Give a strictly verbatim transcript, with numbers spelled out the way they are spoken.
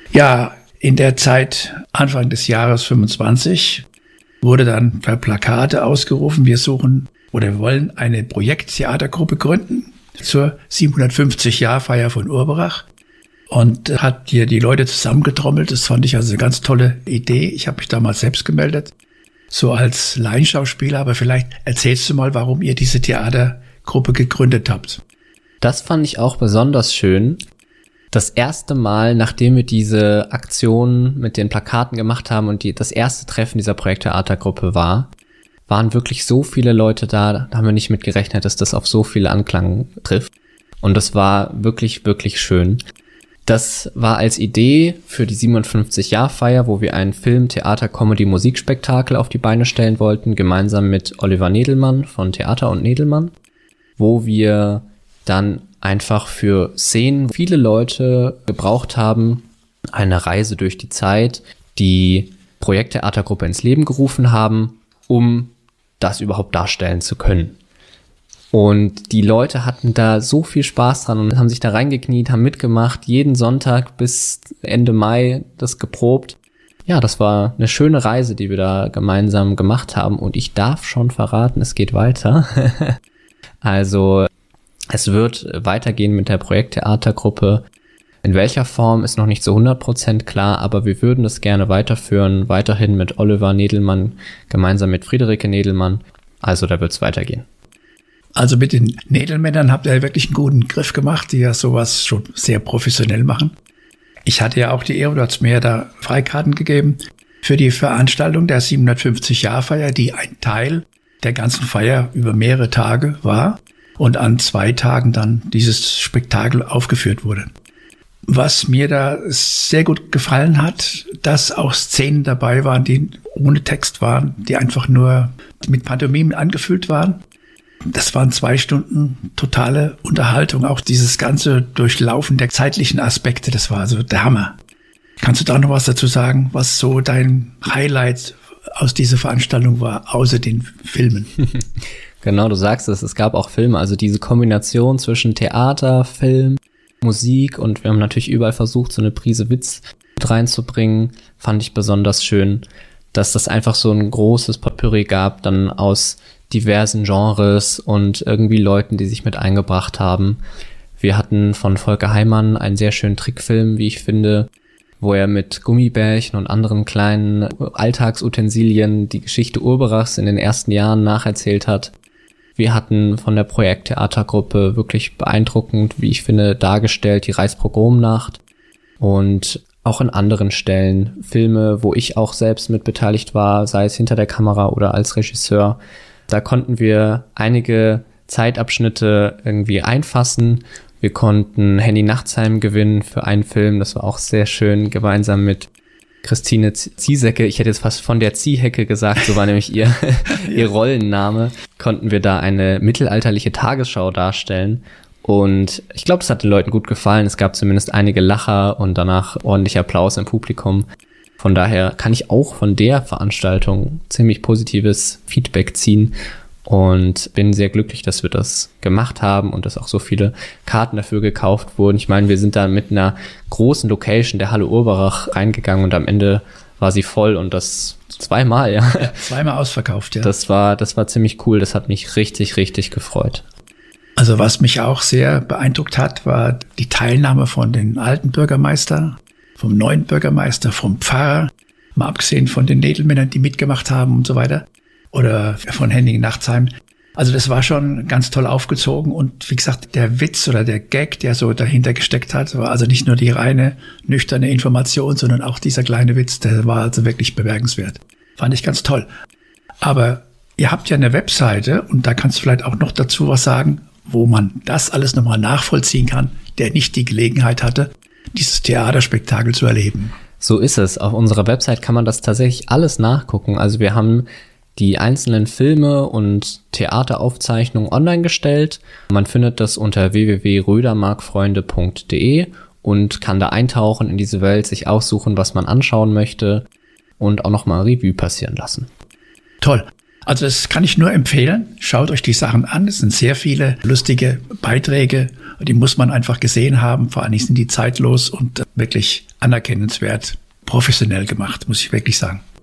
Ja, in der Zeit Anfang des Jahres fünfundzwanzig wurde dann per Plakate ausgerufen, wir suchen oder wir wollen eine Projekttheatergruppe gründen zur siebenhundertfünfzig-Jahr-Feier von Urberach und hat hier die Leute zusammengetrommelt. Das fand ich also eine ganz tolle Idee. Ich habe mich damals selbst gemeldet, so als Laienschauspieler, aber vielleicht erzählst du mal, warum ihr diese Theatergruppe gegründet habt. Das fand ich auch besonders schön. Das erste Mal, nachdem wir diese Aktion mit den Plakaten gemacht haben und die, das erste Treffen dieser Projekttheatergruppe war, waren wirklich so viele Leute da, da haben wir nicht mit gerechnet, dass das auf so viel Anklang trifft. Und das war wirklich, wirklich schön. Das war als Idee für die siebenundfünfzig-Jahr-Feier, wo wir ein Film-, Theater-, Comedy-, Musikspektakel auf die Beine stellen wollten, gemeinsam mit Oliver Nedelmann von Theater und Nedelmann, wo wir dann einfach für Szenen viele Leute gebraucht haben, eine Reise durch die Zeit, die Projekttheatergruppe ins Leben gerufen haben, um das überhaupt darstellen zu können. Und die Leute hatten da so viel Spaß dran und haben sich da reingekniet, haben mitgemacht, jeden Sonntag bis Ende Mai das geprobt. Ja, das war eine schöne Reise, die wir da gemeinsam gemacht haben und ich darf schon verraten, es geht weiter. Also es wird weitergehen mit der Projekttheatergruppe. In welcher Form ist noch nicht zu hundert Prozent klar, aber wir würden es gerne weiterführen, weiterhin mit Oliver Nedelmann, gemeinsam mit Friederike Nedelmann. Also da wird es weitergehen. Also mit den Nedelmännern habt ihr wirklich einen guten Griff gemacht, die ja sowas schon sehr professionell machen. Ich hatte ja auch die Ehre, du hast mir da Freikarten gegeben für die Veranstaltung der siebenhundertfünfzig-Jahr-Feier, die ein Teil der ganzen Feier über mehrere Tage war und an zwei Tagen dann dieses Spektakel aufgeführt wurde. Was mir da sehr gut gefallen hat, dass auch Szenen dabei waren, die ohne Text waren, die einfach nur mit Pantomimen angefüllt waren. Das waren zwei Stunden totale Unterhaltung, auch dieses ganze Durchlaufen der zeitlichen Aspekte, das war also der Hammer. Kannst du da noch was dazu sagen, was so dein Highlight aus dieser Veranstaltung war, außer den Filmen? Genau, du sagst es, es gab auch Filme, also diese Kombination zwischen Theater, Film, Musik und wir haben natürlich überall versucht, so eine Prise Witz mit reinzubringen, fand ich besonders schön, dass das einfach so ein großes Potpourri gab, dann aus diversen Genres und irgendwie Leuten, die sich mit eingebracht haben. Wir hatten von Volker Heimann einen sehr schönen Trickfilm, wie ich finde, wo er mit Gummibärchen und anderen kleinen Alltagsutensilien die Geschichte Urberachs in den ersten Jahren nacherzählt hat. Wir hatten von der Projekttheatergruppe wirklich beeindruckend, wie ich finde, dargestellt die Reichspogromnacht und auch in anderen Stellen Filme, wo ich auch selbst mit beteiligt war, sei es hinter der Kamera oder als Regisseur. Da konnten wir einige Zeitabschnitte irgendwie einfassen. Wir konnten Henny Nachtsheim gewinnen für einen Film, das war auch sehr schön, gemeinsam mit Christine Ziesecke, ich hätte jetzt fast von der Ziehecke gesagt, so war nämlich ihr, ihr Rollenname, konnten wir da eine mittelalterliche Tagesschau darstellen. Und ich glaube, es hat den Leuten gut gefallen. Es gab zumindest einige Lacher und danach ordentlich Applaus im Publikum. Von daher kann ich auch von der Veranstaltung ziemlich positives Feedback ziehen und bin sehr glücklich, dass wir das gemacht haben und dass auch so viele Karten dafür gekauft wurden. Ich meine, wir sind da mit einer großen Location der Halle Urberach reingegangen und am Ende war sie voll und das zweimal, ja. ja zweimal ausverkauft, ja. Das war, das war ziemlich cool. Das hat mich richtig, richtig gefreut. Also was mich auch sehr beeindruckt hat, war die Teilnahme von den alten Bürgermeister, vom neuen Bürgermeister, vom Pfarrer, mal abgesehen von den Nedelmännern, die mitgemacht haben und so weiter, oder von Henning Nachtsheim. Also das war schon ganz toll aufgezogen und wie gesagt, der Witz oder der Gag, der so dahinter gesteckt hat, war also nicht nur die reine, nüchterne Information, sondern auch dieser kleine Witz, der war also wirklich bemerkenswert. Fand ich ganz toll. Aber ihr habt ja eine Webseite und da kannst du vielleicht auch noch dazu was sagen, wo man das alles nochmal nachvollziehen kann, der nicht die Gelegenheit hatte, dieses Theaterspektakel zu erleben. So ist es. Auf unserer Website kann man das tatsächlich alles nachgucken. Also wir haben die einzelnen Filme und Theateraufzeichnungen online gestellt. Man findet das unter w w w punkt rödermarkfreunde punkt d e und kann da eintauchen in diese Welt, sich aussuchen, was man anschauen möchte und auch nochmal Revue passieren lassen. Toll. Also das kann ich nur empfehlen. Schaut euch die Sachen an. Es sind sehr viele lustige Beiträge Die muss man einfach gesehen haben. Vor allen Dingen sind die zeitlos und wirklich anerkennenswert, professionell gemacht, muss ich wirklich sagen.